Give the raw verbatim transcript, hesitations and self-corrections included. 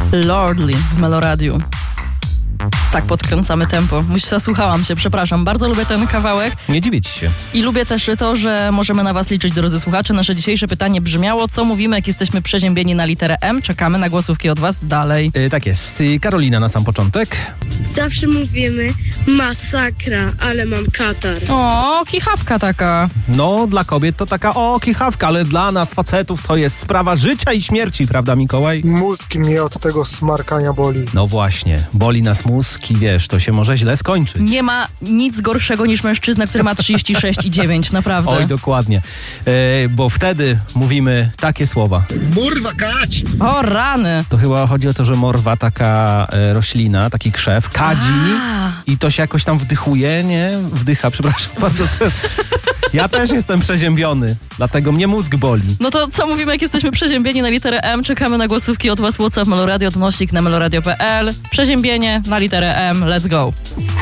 Lordly w Meloradiu. Tak podkręcamy tempo. Zasłuchałam się, przepraszam. Bardzo lubię ten kawałek. Nie dziwię ci się. I lubię też to, że możemy na was liczyć, drodzy słuchacze. Nasze dzisiejsze pytanie brzmiało, co mówimy, jak jesteśmy przeziębieni na literę M. Czekamy na głosówki od was dalej. Yy, tak jest. Yy, Karolina na sam początek. Zawsze mówimy masakra, ale mam katar. O, kichawka taka. No, dla kobiet to taka o, kichawka, ale dla nas, facetów, to jest sprawa życia i śmierci, prawda, Mikołaj? Mózg mnie od tego smarkania boli. No właśnie, boli nas mózg i wiesz, to się może źle skończyć. Nie ma nic gorszego niż mężczyzna, który ma trzydzieści sześć i dziewięć, naprawdę. Oj, dokładnie. E, bo wtedy mówimy takie słowa. Murwa kać! O, rany. To chyba chodzi o to, że morwa, taka e, roślina, taki krzew, kadzi A. i to się jakoś tam wdychuje, nie? Wdycha, przepraszam bardzo. Ja też jestem przeziębiony, dlatego mnie mózg boli. No to co mówimy, jak jesteśmy przeziębieni na literę M? Czekamy na głosówki od was. WhatsApp Meloradio, donośnik na meloradio kropka p l. Przeziębienie na literę M. Let's go.